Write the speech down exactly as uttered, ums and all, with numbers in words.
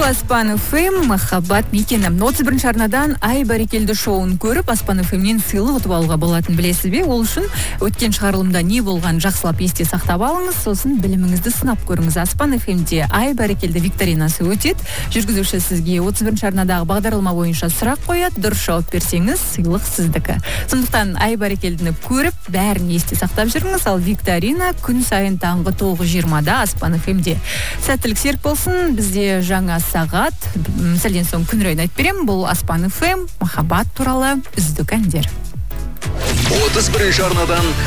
Аспан ФМ, махаббат мекені. отыз бірінші арнадан ай бәрекелді шоуын көріп, Аспан ФМнен сыйлық ұтып алуға болатын білесіз бе? Ол үшін өткен шығарылымда не болған жақсылап есте сақтап алыңыз, сосын біліміңізді сынап көріңіз. Аспан ФМде ай бәрекелді викторинасы өтеді. Жүргізуші сізге отыз бірінші арнадағы бағдарлама бойынша сұрақ қояды, дұрыс жауап берсеңіз, сыйлық сіздікі. Сондықтан ай бәрекелдіні көріп, бәрін есте сақтап жүріңіз. Ал викторина күн сайын таңғы тоғыз жиырмада Аспан ФМде. Сәттілік серік болсын. Бізде жаңа сағат, сәлден соң күн райын айтып беремін. Бұл Аспан ФМ, махаббат туралы үздік әндер. отыз бірінші арнадан